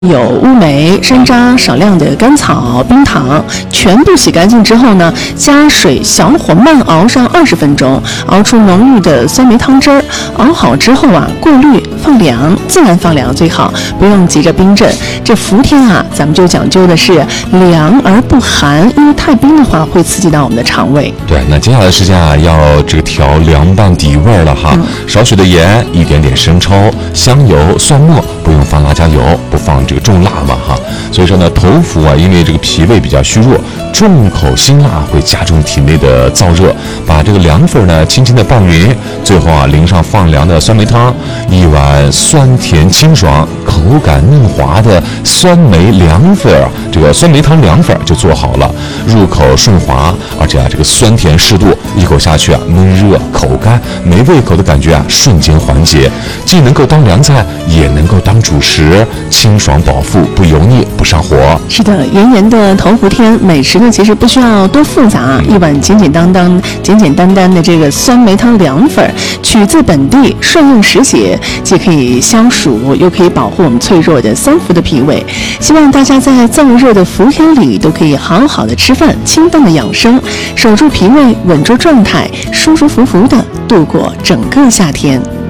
有乌梅、山楂、少量的甘草、冰糖，全部洗干净之后呢，加水小火慢熬上20分钟，熬出浓郁的酸梅汤汁儿。熬好之后啊，过滤放凉，自然放凉最好，不用急着冰镇。这伏天啊，咱们就讲究的是凉而不寒，因为太冰的话会刺激到我们的肠胃。 对，那接下来的时间啊，要这个调凉拌底味了哈，少许的盐，一点点生抽、香油、蒜末，不用放辣椒油，不放这个重辣嘛哈。所以说呢，头伏啊，因为这个脾胃比较虚弱，重口辛辣会加重体内的燥热，把这个凉粉呢轻轻的拌匀，最后啊淋上放凉的酸梅汤，一碗酸甜清爽、口感嫩滑的酸梅凉粉，这个酸梅汤凉粉就做好了，入口顺滑，而且啊这个酸甜适度，一口下去啊闷热口干没胃口的感觉啊瞬间缓解，既能够当凉菜，也能够当主食，清爽饱腹，不油腻不上火。 是的，炎炎的头伏天，美食呢其实不需要多复杂，一碗简简单单的这个酸梅汤凉粉，取自本地，顺应时节，既可以消暑，又可以保护我们脆弱的三伏的脾胃。希望大家在燥热的伏天里都可以好好的吃饭，清淡的养生，守住脾胃，稳住状态，舒舒服服的度过整个夏天。